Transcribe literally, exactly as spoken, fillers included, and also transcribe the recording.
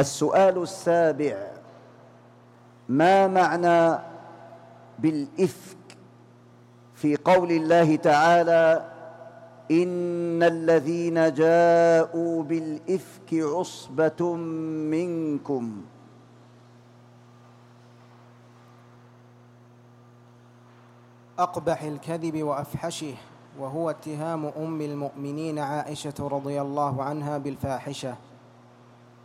السؤال السابع: ما معنى بالإفك في قول الله تعالى: إن الذين جاءوا بالإفك عصبة منكم؟ أقبح الكذب وأفحشه، وهو اتهام أم المؤمنين عائشة رضي الله عنها بالفاحشة